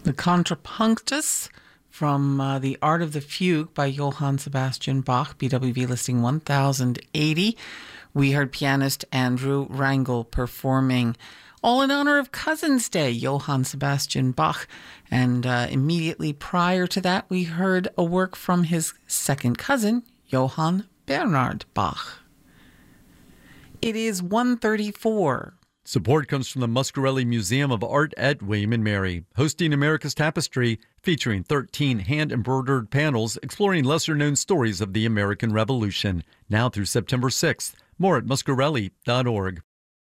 The Contrapunctus from The Art of the Fugue by Johann Sebastian Bach, BWV listing 1080. We heard pianist Andrew Rangel performing, all in honor of Cousin's Day, Johann Sebastian Bach. And immediately prior to that, we heard a work from his second cousin, Johann Bernhard Bach. It is 1:34. Support comes from the Muscarelli Museum of Art at William and Mary, hosting America's Tapestry, featuring 13 hand-embroidered panels exploring lesser-known stories of the American Revolution, now through September 6th. More at muscarelli.org.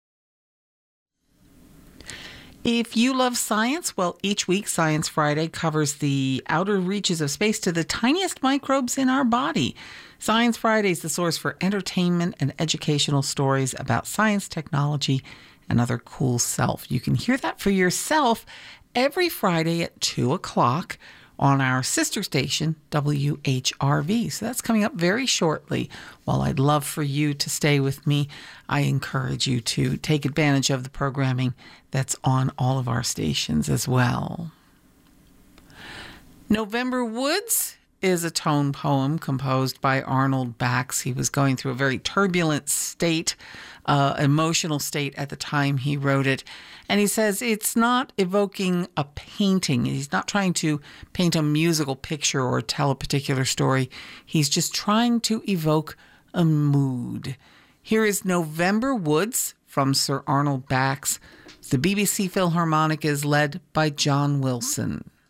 If you love science, well, each week Science Friday covers the outer reaches of space to the tiniest microbes in our body. Science Friday is the source for entertainment and educational stories about science, technology, and other cool stuff. You can hear that for yourself every Friday at 2 o'clock on our sister station, WHRV. So that's coming up very shortly. While I'd love for you to stay with me, I encourage you to take advantage of the programming that's on all of our stations as well. November Woods is a tone poem composed by Arnold Bax. He was going through a very turbulent state, emotional state at the time he wrote it. And he says it's not evoking a painting. He's not trying to paint a musical picture or tell a particular story. He's just trying to evoke a mood. Here is November Woods from Sir Arnold Bax. The BBC Philharmonic is led by John Wilson.